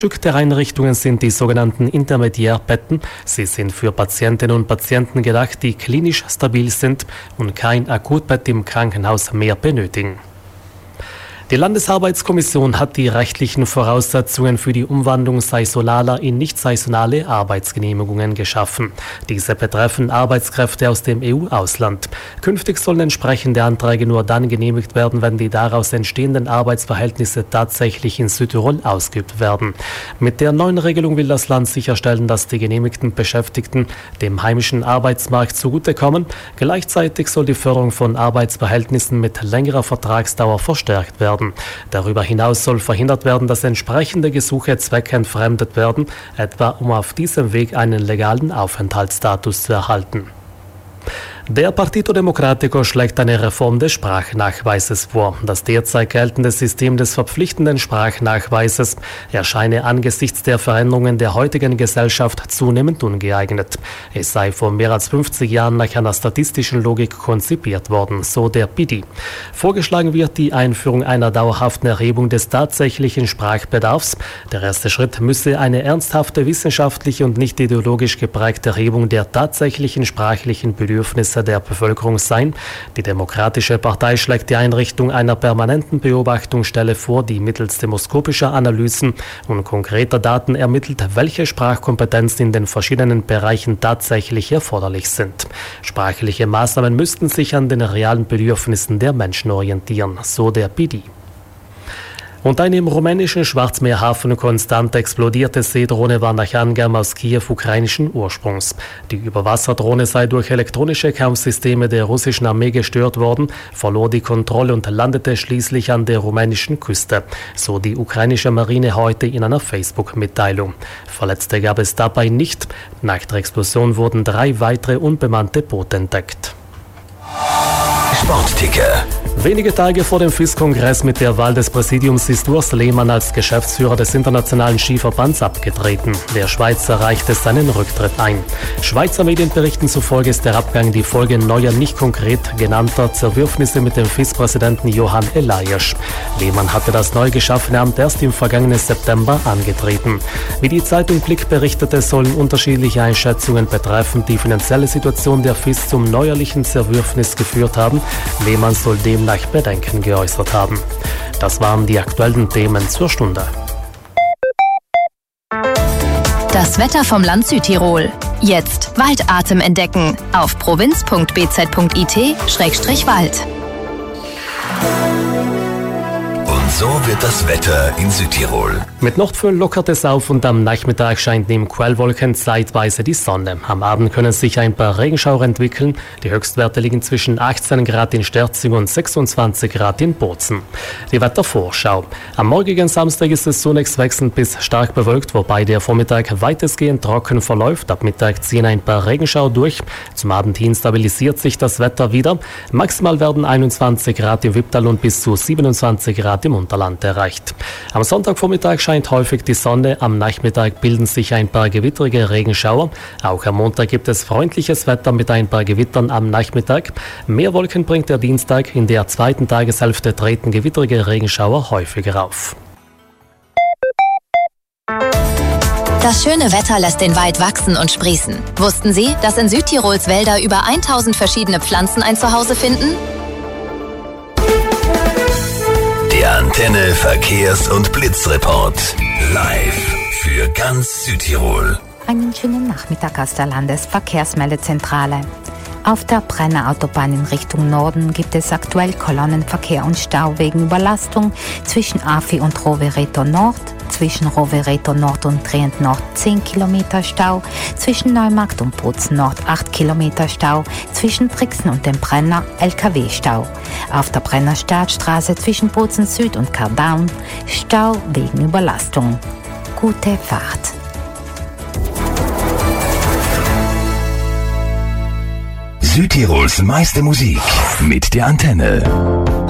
Stück der Einrichtungen sind die sogenannten Intermediärbetten. Sie sind für Patientinnen und Patienten gedacht, die klinisch stabil sind und kein Akutbett im Krankenhaus mehr benötigen. Die Landesarbeitskommission hat die rechtlichen Voraussetzungen für die Umwandlung saisonaler in nicht-saisonale Arbeitsgenehmigungen geschaffen. Diese betreffen Arbeitskräfte aus dem EU-Ausland. Künftig sollen entsprechende Anträge nur dann genehmigt werden, wenn die daraus entstehenden Arbeitsverhältnisse tatsächlich in Südtirol ausgeübt werden. Mit der neuen Regelung will das Land sicherstellen, dass die genehmigten Beschäftigten dem heimischen Arbeitsmarkt zugutekommen. Gleichzeitig soll die Förderung von Arbeitsverhältnissen mit längerer Vertragsdauer verstärkt werden. Darüber hinaus soll verhindert werden, dass entsprechende Gesuche zweckentfremdet werden, etwa um auf diesem Weg einen legalen Aufenthaltsstatus zu erhalten. Der Partito Democratico schlägt eine Reform des Sprachnachweises vor. Das derzeit geltende System des verpflichtenden Sprachnachweises erscheine angesichts der Veränderungen der heutigen Gesellschaft zunehmend ungeeignet. Es sei vor mehr als 50 Jahren nach einer statistischen Logik konzipiert worden, so der PD. Vorgeschlagen wird die Einführung einer dauerhaften Erhebung des tatsächlichen Sprachbedarfs. Der erste Schritt müsse eine ernsthafte wissenschaftliche und nicht ideologisch geprägte Erhebung der tatsächlichen sprachlichen Bedürfnisse der Bevölkerung sein. Die Demokratische Partei schlägt die Einrichtung einer permanenten Beobachtungsstelle vor, die mittels demoskopischer Analysen und konkreter Daten ermittelt, welche Sprachkompetenzen in den verschiedenen Bereichen tatsächlich erforderlich sind. Sprachliche Maßnahmen müssten sich an den realen Bedürfnissen der Menschen orientieren, so der PD. Und eine im rumänischen Schwarzmeerhafen konstant explodierte Seedrohne war nach Angaben aus Kiew ukrainischen Ursprungs. Die Überwasserdrohne sei durch elektronische Kampfsysteme der russischen Armee gestört worden, verlor die Kontrolle und landete schließlich an der rumänischen Küste, so die ukrainische Marine heute in einer Facebook-Mitteilung. Verletzte gab es dabei nicht. Nach der Explosion wurden 3 weitere unbemannte Boote entdeckt. Sportticker. Wenige Tage vor dem FIS-Kongress mit der Wahl des Präsidiums ist Urs Lehmann als Geschäftsführer des Internationalen Skiverbands abgetreten. Der Schweizer reichte seinen Rücktritt ein. Schweizer Medienberichten zufolge ist der Abgang die Folge neuer, nicht konkret genannter Zerwürfnisse mit dem FIS-Präsidenten Johann Eliasch. Lehmann hatte das neu geschaffene Amt erst im vergangenen September angetreten. Wie die Zeitung Blick berichtete, sollen unterschiedliche Einschätzungen betreffend die finanzielle Situation der FIS zum neuerlichen Zerwürfnis geführt haben. Lehmann soll demnach Bedenken geäußert haben. Das waren die aktuellen Themen zur Stunde. Das Wetter vom Land Südtirol. Jetzt Waldatem entdecken auf provinz.bz.it/Wald. So wird das Wetter in Südtirol. Mit Nordföhn lockert es auf und am Nachmittag scheint neben Quellwolken zeitweise die Sonne. Am Abend können sich ein paar Regenschauer entwickeln. Die Höchstwerte liegen zwischen 18 Grad in Sterzing und 26 Grad in Bozen. Die Wettervorschau. Am morgigen Samstag ist es zunächst wechselnd bis stark bewölkt, wobei der Vormittag weitestgehend trocken verläuft. Ab Mittag ziehen ein paar Regenschauer durch. Zum Abend hin stabilisiert sich das Wetter wieder. Maximal werden 21 Grad im Wipptal und bis zu 27 Grad im Unterland erreicht. Am Sonntagvormittag scheint häufig die Sonne, am Nachmittag bilden sich ein paar gewittrige Regenschauer. Auch am Montag gibt es freundliches Wetter mit ein paar Gewittern am Nachmittag. Mehr Wolken bringt der Dienstag, in der zweiten Tageshälfte treten gewittrige Regenschauer häufiger auf. Das schöne Wetter lässt den Wald wachsen und sprießen. Wussten Sie, dass in Südtirols Wälder über 1000 verschiedene Pflanzen ein Zuhause finden? Der Antenne Verkehrs- und Blitzreport. Live für ganz Südtirol. Einen schönen Nachmittag aus der Landesverkehrsmeldezentrale. Auf der Brenner Autobahn in Richtung Norden gibt es aktuell Kolonnenverkehr und Stau wegen Überlastung zwischen Afi und Rovereto Nord, zwischen Rovereto Nord und Trient Nord 10 Kilometer Stau, zwischen Neumarkt und Bozen Nord 8 Kilometer Stau, zwischen Brixen und dem Brenner LKW-Stau. Auf der Brenner Startstraße zwischen Bozen Süd und Kardaun Stau wegen Überlastung. Gute Fahrt. Südtirols meiste Musik mit der Antenne.